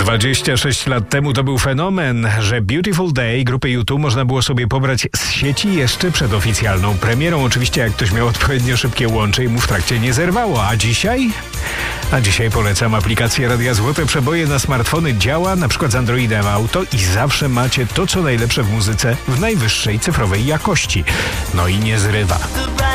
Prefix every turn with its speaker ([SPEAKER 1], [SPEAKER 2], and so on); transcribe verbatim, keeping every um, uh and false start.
[SPEAKER 1] dwadzieścia sześć lat temu to był fenomen, że Beautiful Day grupy U dwa można było sobie pobrać z sieci jeszcze przed oficjalną premierą. Oczywiście jak ktoś miał odpowiednio szybkie łącze i mu w trakcie nie zerwało. A dzisiaj? A dzisiaj polecam aplikację Radia Złote Przeboje na smartfony. Działa na przykład z Androidem Auto i zawsze macie to, co najlepsze w muzyce w najwyższej cyfrowej jakości. No i nie zrywa.